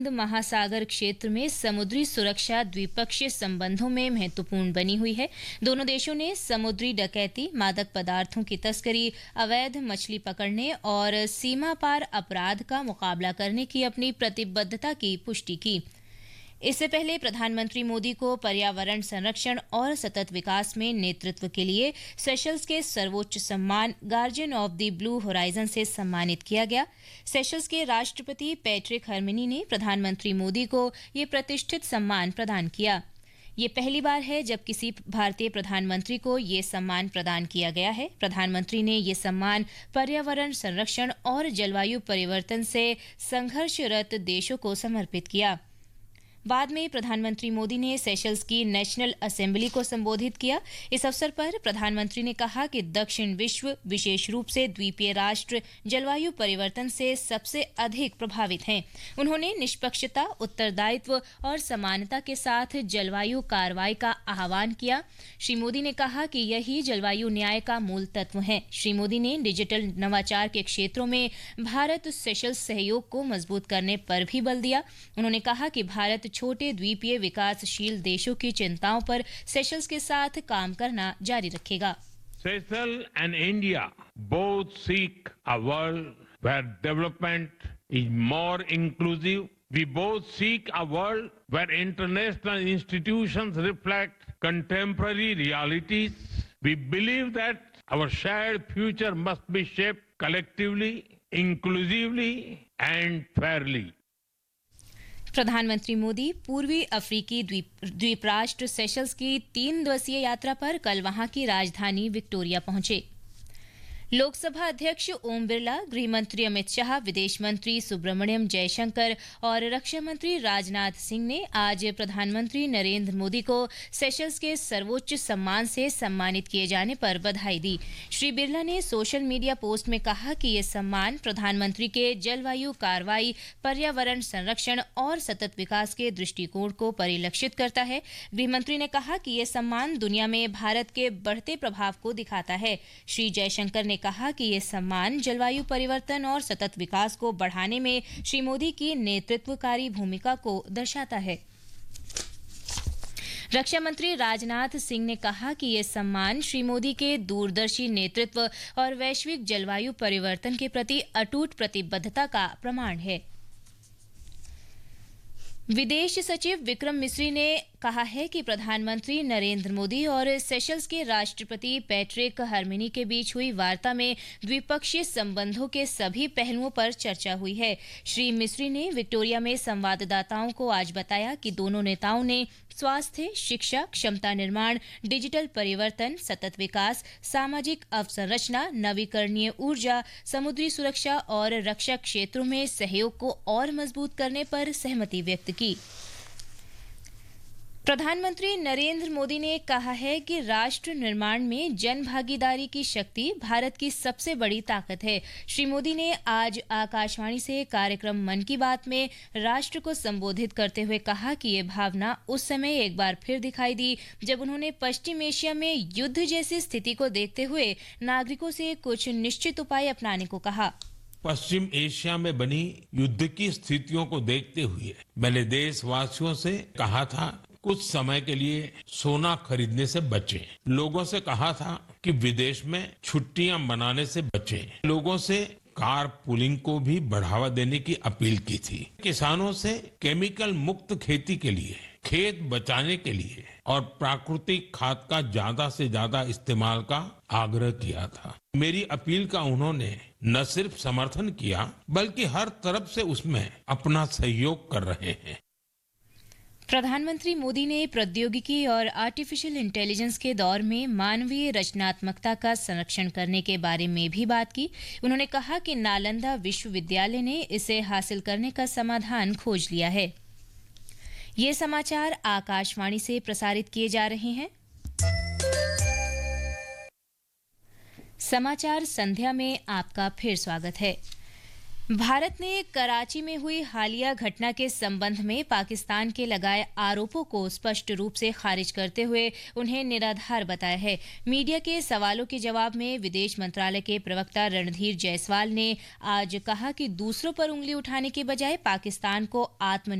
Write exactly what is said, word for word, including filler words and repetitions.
महासागर क्षेत्र में समुद्री सुरक्षा द्विपक्षीय संबंधों में महत्वपूर्ण बनी हुई है। दोनों देशों ने समुद्री डकैती, मादक पदार्थों की तस्करी, अवैध मछली पकड़ने और सीमा पार अपराध का मुकाबला करने की अपनी प्रतिबद्धता की पुष्टि की। इससे पहले प्रधानमंत्री मोदी को पर्यावरण संरक्षण और सतत विकास में नेतृत्व के लिए सेशल्स के सर्वोच्च सम्मान guardian of the blue horizon से सम्मानित किया गया। सेशल्स के राष्ट्रपति पैट्रिक हरमिनी ने प्रधानमंत्री मोदी को ये प्रतिष्ठित सम्मान प्रदान किया। ये पहली बार है जब किसी भारतीय प्रधानमंत्री को ये सम्मान प्रदान किया गया है। प्रधानमंत्री ने ये सम्मान पर्यावरण संरक्षण और जलवायु परिवर्तन से संघर्षरत देशों को समर्पित किया। बाद में प्रधानमंत्री मोदी ने सेशल्स की नेशनल असेंबली को संबोधित किया। इस अवसर पर प्रधानमंत्री ने कहा कि दक्षिण विश्व, विशेष रूप से द्वीपीय राष्ट्र, जलवायु परिवर्तन से सबसे अधिक प्रभावित हैं। उन्होंने निष्पक्षता, उत्तरदायित्व और समानता के साथ जलवायु कार्रवाई का आह्वान किया। श्री मोदी ने कहा कि यही जलवायु न्याय का मूल तत्व है। श्री मोदी ने डिजिटल नवाचार के क्षेत्रों में भारत सेशल्स सहयोग को मजबूत करने पर भी बल दिया। उन्होंने कहा कि भारत छोटे द्वीपीय विकासशील देशों की चिंताओं पर सेशल्स के साथ काम करना जारी रखेगा। Seychelles and India both seek a world where development is more inclusive. We both seek a world where international institutions reflect contemporary realities. We believe that our shared future must be shaped collectively, inclusively and fairly. प्रधानमंत्री मोदी पूर्वी अफ्रीकी द्वीप द्वीप राष्ट्र Seychelles की तीन दिवसीय यात्रा पर कल वहां की राजधानी विक्टोरिया पहुंचे। लोकसभा अध्यक्ष ओम बिरला, गृह मंत्री अमित शाह, विदेश मंत्री सुब्रमण्यम जयशंकर और रक्षा मंत्री राजनाथ सिंह ने आज प्रधानमंत्री नरेंद्र मोदी को सेशल्स के सर्वोच्च सम्मान से सम्मानित किए जाने पर बधाई दी। श्री बिरला ने सोशल मीडिया पोस्ट में कहा कि ये सम्मान प्रधानमंत्री के जलवायु कार्रवाई, पर्यावरण संरक्षण और सतत विकास के दृष्टिकोण को परिलक्षित करता है। गृह मंत्री ने कहा कि ये सम्मान दुनिया में भारत के बढ़ते प्रभाव को दिखाता है। श्री जयशंकर ने कहा कि यह सम्मान जलवायु परिवर्तन और सतत विकास को बढ़ाने में श्री मोदी की नेतृत्वकारी भूमिका को दर्शाता है। रक्षा मंत्री राजनाथ सिंह ने कहा कि यह सम्मान श्री मोदी के दूरदर्शी नेतृत्व और वैश्विक जलवायु परिवर्तन के प्रति अटूट प्रतिबद्धता का प्रमाण है। विदेश सचिव विक्रम मिस्री ने कहा है कि प्रधानमंत्री नरेंद्र मोदी और सेशल्स के राष्ट्रपति पैट्रिक हरमिनी के बीच हुई वार्ता में द्विपक्षीय संबंधों के सभी पहलुओं पर चर्चा हुई है। श्री मिस्री ने विक्टोरिया में संवाददाताओं को आज बताया कि दोनों नेताओं ने स्वास्थ्य, शिक्षा, क्षमता निर्माण, डिजिटल परिवर्तन, सतत विकास, सामाजिक अवसंरचना, नवीकरणीय ऊर्जा, समुद्री सुरक्षा और रक्षा क्षेत्रों में सहयोग को और मजबूत करने पर सहमति व्यक्त की। प्रधानमंत्री नरेंद्र मोदी ने कहा है कि राष्ट्र निर्माण में जन भागीदारी की शक्ति भारत की सबसे बड़ी ताकत है। श्री मोदी ने आज आकाशवाणी से कार्यक्रम मन की बात में राष्ट्र को संबोधित करते हुए कहा कि ये भावना उस समय एक बार फिर दिखाई दी जब उन्होंने पश्चिम एशिया में युद्ध जैसी स्थिति को देखते हुए नागरिकों से कुछ निश्चित उपाय अपनाने को कहा। पश्चिम एशिया में बनी युद्ध की स्थितियों को देखते हुए मैंने देशवासियों से कहा था कुछ समय के लिए सोना खरीदने से बचें। लोगों से कहा था कि विदेश में छुट्टियां मनाने से बचें। लोगों से कार पूलिंग को भी बढ़ावा देने की अपील की थी। किसानों से केमिकल मुक्त खेती के लिए, खेत बचाने के लिए और प्राकृतिक खाद का ज्यादा से ज्यादा इस्तेमाल का आग्रह किया था। मेरी अपील का उन्होंने न सिर्फ समर्थन किया बल्कि हर तरफ से उसमें अपना सहयोग कर रहे हैं। प्रधानमंत्री मोदी ने प्रौद्योगिकी और आर्टिफिशियल इंटेलिजेंस के दौर में मानवीय रचनात्मकता का संरक्षण करने के बारे में भी बात की। उन्होंने कहा कि नालंदा विश्वविद्यालय ने इसे हासिल करने का समाधान खोज लिया है। ये समाचार आकाशवाणी से प्रसारित किए जा रहे हैं। समाचार संध्या में आपका फिर स्वागत है। भारत ने कराची में हुई हालिया घटना के संबंध में पाकिस्तान के लगाए आरोपों को स्पष्ट रूप से खारिज करते हुए उन्हें निराधार बताया है। मीडिया के सवालों के जवाब में विदेश मंत्रालय के प्रवक्ता रणधीर जायसवाल ने आज कहा कि दूसरों पर उंगली उठाने के बजाय पाकिस्तान को आत्म